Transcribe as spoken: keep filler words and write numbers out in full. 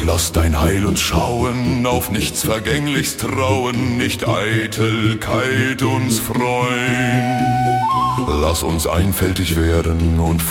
lass dein Heil uns schauen, auf nichts Vergängliches trauen, nicht Eitelkeit uns freuen. Lass uns einfältig werden und